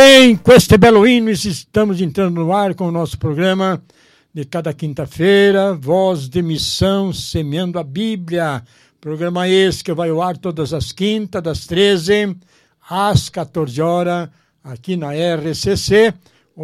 bem, com este belo hino estamos entrando no ar com o nosso programa de cada quinta-feira, Voz de Missão, Semeando a Bíblia. Programa esse que vai ao ar todas as quintas, das 13 às 14 horas, aqui na RCC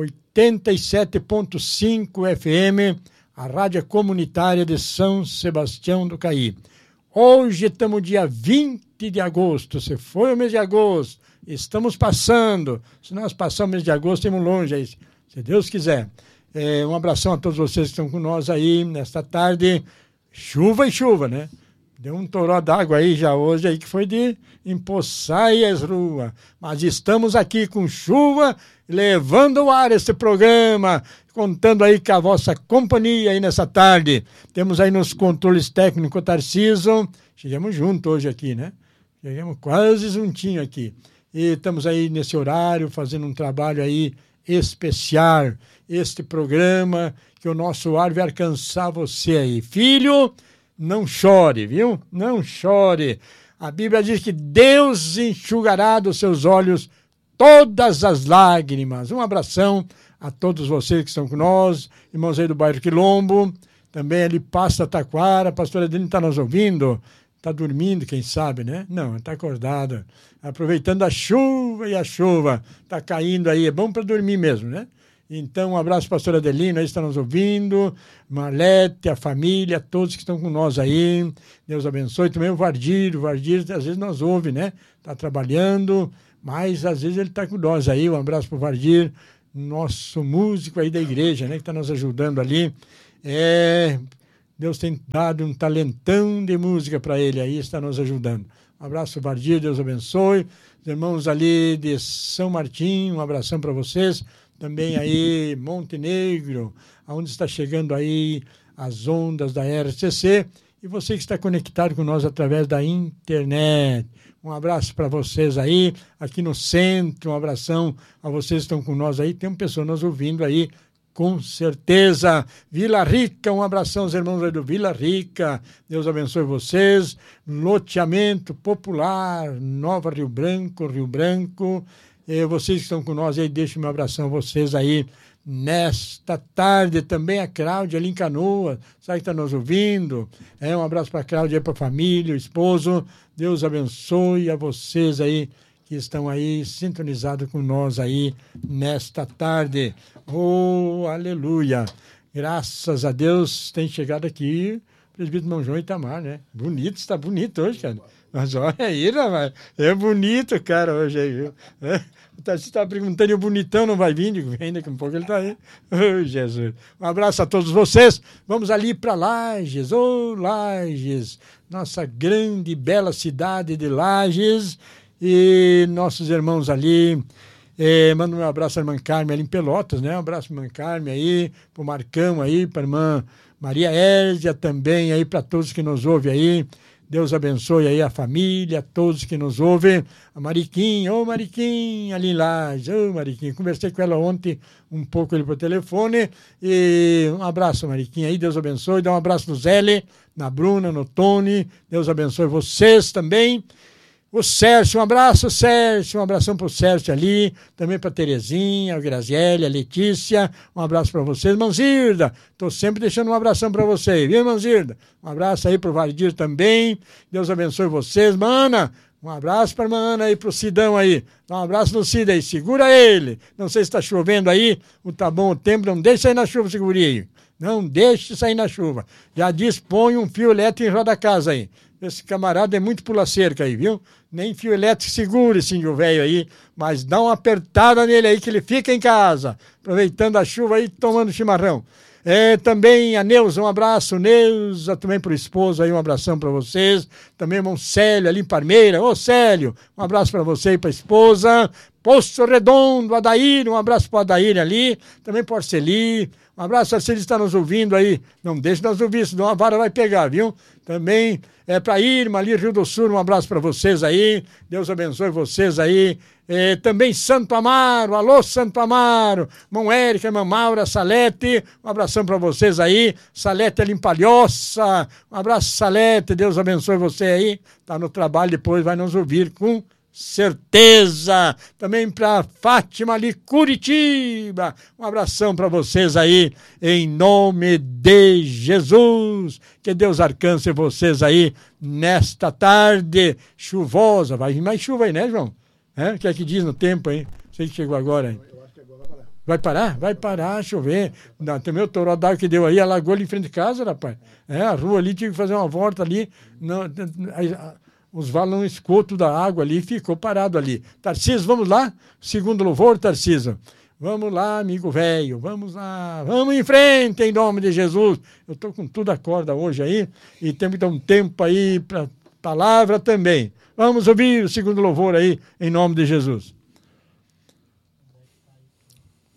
87.5 FM, a rádio comunitária de São Sebastião do Caí. Hoje estamos dia 20 de agosto, se foi o mês de agosto, estamos passando. Se nós passamos o mês de agosto, estamos longe aí, se Deus quiser. Um abração a todos vocês que estão com nós aí nesta tarde. Chuva e chuva, né? Deu um toró d'água aí já hoje, aí que foi de empoçar aí as ruas. Mas estamos aqui com chuva, levando ao ar esse programa, contando aí com a vossa companhia aí nessa tarde. Temos aí nos controles técnicos Tarcísio. Chegamos juntos hoje aqui, né? Chegamos quase juntinho aqui. E estamos aí nesse horário fazendo um trabalho aí especial. Este programa que o nosso ar vai alcançar você aí. Filho, não chore, viu? Não chore. A Bíblia diz que Deus enxugará dos seus olhos todas as lágrimas. Um abração a todos vocês que estão com nós, irmãos aí do bairro Quilombo, também ali Passa Taquara, a pastora Adeline está nos ouvindo, está dormindo, quem sabe, né? Não, está acordada, aproveitando a chuva e a chuva, está caindo aí, é bom para dormir mesmo, né? Então, um abraço, pastora Adelina, aí está nos ouvindo, Marlete, a família, todos que estão com nós aí, Deus abençoe. Também o Vardir, às vezes nós ouve, né? Está trabalhando, mas às vezes ele está com nós aí. Um abraço para o Vardir, nosso músico aí da igreja, né? Que está nos ajudando ali. Deus tem dado um talentão de música para ele aí, está nos ajudando. Um abraço, Vardir, Deus abençoe. Os irmãos ali de São Martim, um abração para vocês. Também aí, Montenegro, onde está chegando aí as ondas da RCC. E você que está conectado com nós através da internet. Um abraço para vocês aí, aqui no centro. Um abração a vocês que estão com nós aí. Tem pessoas nos ouvindo aí, com certeza. Vila Rica, um abração aos irmãos aí do Vila Rica. Deus abençoe vocês. Loteamento Popular, Nova Rio Branco. Vocês que estão com nós aí, deixo meu abração a vocês aí nesta tarde. Também a Cláudia ali em Canoa, sabe que está nos ouvindo? Um abraço para a Cláudia, para a família, o esposo. Deus abençoe a vocês aí que estão aí sintonizados com nós aí nesta tarde. Oh, aleluia! Graças a Deus tem chegado aqui o presbítero irmão João Itamar, né? Bonito, está bonito hoje, cara. Mas olha aí, rapaz, é bonito, cara, hoje aí, viu? Você está perguntando, e o bonitão não vai vir? Digo, vem, daqui a pouco ele está aí. Oh, Jesus. Um abraço a todos vocês. Vamos ali para Lages, Lages, nossa grande e bela cidade de Lages. E nossos irmãos ali, mando um abraço à irmã Carmen ali em Pelotas, né? Um abraço à irmã Carmen aí, para o Marcão aí, para a irmã Maria Érzia também aí, para todos que nos ouvem aí. Deus abençoe aí a família, todos que nos ouvem. A Mariquinha, Mariquinha, ali em Lages, Mariquinha. Conversei com ela ontem um pouco ali por telefone. E um abraço, Mariquinha aí, Deus abençoe. Dá um abraço no Zé, na Bruna, no Tony. Deus abençoe vocês também. O Sérgio, um abraço, Sérgio, um abração para o Sérgio ali, também para a Terezinha, a Graziele, a Letícia, um abraço para vocês. Manzirda, estou sempre deixando um abração para vocês, viu, Manzirda? Um abraço aí para o Vardir também, Deus abençoe vocês. Mana, um abraço para a Ana aí, para o Sidão aí, dá um abraço no Cida aí, segura ele, não sei se está chovendo aí, tá bom o tempo, não deixe sair na chuva, segurinho, não deixe sair na chuva, já dispõe um fio elétrico em roda da casa aí. Esse camarada é muito pula-cerca aí, viu? Nem fio elétrico segura esse índio velho aí, mas dá uma apertada nele aí que ele fica em casa, aproveitando a chuva aí, tomando chimarrão. Também a Neuza, um abraço, Neuza, também pro esposo aí, um abração para vocês. Também irmão Célio ali em Parmeira. Ô Célio, um abraço para você e para a esposa. Poço Redondo, Adair, um abraço para o Adair ali. Também para o Arceli. Um abraço, Arceli, está nos ouvindo aí. Não deixe nós ouvir, senão a vara vai pegar, viu? Também para Irma ali, Rio do Sul, um abraço para vocês aí. Deus abençoe vocês aí. Também Santo Amaro, alô Santo Amaro, irmão Érica, irmã Maura, Salete, um abração para vocês aí. Salete ali em Palhoça, um abraço, Salete, Deus abençoe você aí. Tá no trabalho, depois vai nos ouvir com certeza. Também para Fátima ali, Curitiba. Um abração para vocês aí, em nome de Jesus. Que Deus alcance vocês aí nesta tarde chuvosa. Vai vir mais chuva aí, né, João? O que é que diz no tempo aí? Sei que chegou agora, hein? Eu acho que agora vai parar. Vai parar? Vai parar, chover. Também o toró d'água que deu aí, alagou ali em frente de casa, rapaz. A rua ali, tive que fazer uma volta ali. Os valão escoto da água ali, ficou parado ali. Tarcísio, vamos lá? Segundo louvor, Tarcísio. Vamos lá, amigo velho, vamos lá, vamos em frente, em nome de Jesus. Eu estou com tudo a corda hoje aí, e temos que dar um tempo aí para palavra também. Vamos ouvir o segundo louvor aí, em nome de Jesus.